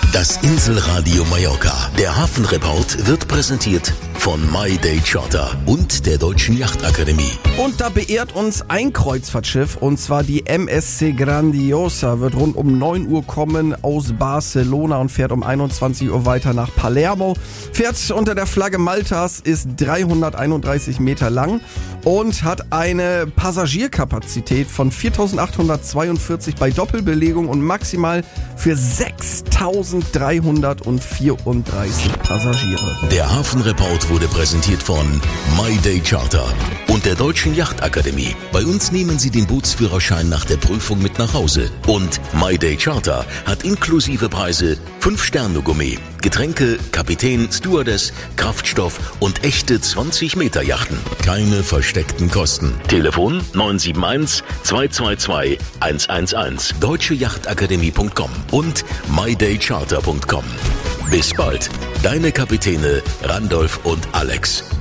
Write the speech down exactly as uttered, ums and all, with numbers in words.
Das Inselradio Mallorca. Der Hafenreport wird präsentiert von My Day Charter und der Deutschen Yachtakademie. Und da beehrt uns ein Kreuzfahrtschiff, und zwar die M S C Grandiosa, wird rund um neun Uhr kommen aus Barcelona und fährt um einundzwanzig Uhr weiter nach Palermo. Fährt unter der Flagge Maltas, ist dreihunderteinunddreißig Meter lang und hat eine Passagierkapazität von viertausendachthundertzweiundvierzig bei Doppelbelegung und maximal für sechstausenddreihundertvierunddreißig Passagiere. Der Hafenreport wurde präsentiert von My Day Charter und der Deutschen Yachtakademie. Bei uns nehmen Sie den Bootsführerschein nach der Prüfung mit nach Hause. Und My Day Charter hat inklusive Preise fünf Sterne Gourmet, Getränke, Kapitän, Stewardess, Kraftstoff und echte zwanzig Meter Yachten. Keine versteckten Kosten. Telefon neun sieben eins, zwei zwei zwei, eins eins eins, deutsche yachtakademie punkt com und my day charter punkt com. Bis bald, deine Kapitäne Randolph und Alex.